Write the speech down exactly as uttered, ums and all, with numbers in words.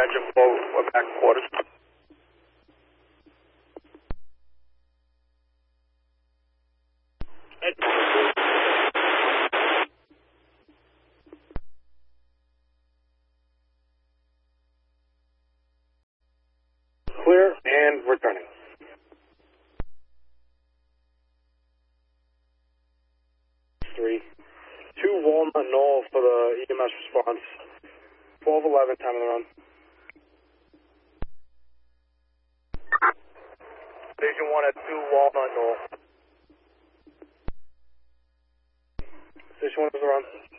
engine flow, we're back quarters. Clear and returning. Three. Two Walnut Knoll for the E M S response. twelve eleven, time of the run. Station one at two Walnut Knoll. Station one is the run.